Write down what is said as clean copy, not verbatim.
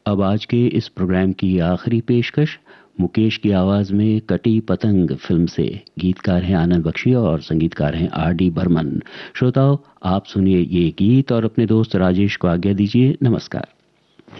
अब आज के इस प्रोग्राम की आखिरी पेशकश मुकेश की आवाज में कटी पतंग फिल्म से। गीतकार हैं आनंद बख्शी और संगीतकार हैं R D बर्मन। श्रोताओं, आप सुनिए ये गीत और अपने दोस्त राजेश को आज्ञा दीजिए। नमस्कार।